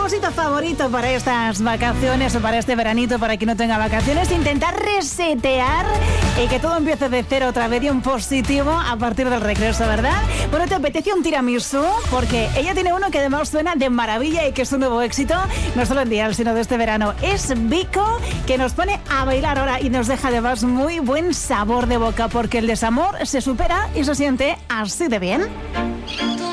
propósito favorito para estas vacaciones o para este veranito, para quien no tenga vacaciones, intentar resetear y que todo empiece de cero otra vez y en positivo a partir del regreso, ¿verdad? Bueno, ¿te apetece un tiramisú? Porque ella tiene uno que además suena de maravilla y que es un nuevo éxito, no solo en Dial, sino de este verano. Es Vico, que nos pone a bailar ahora y nos deja además muy buen sabor de boca, porque el desamor se supera y se siente así de bien.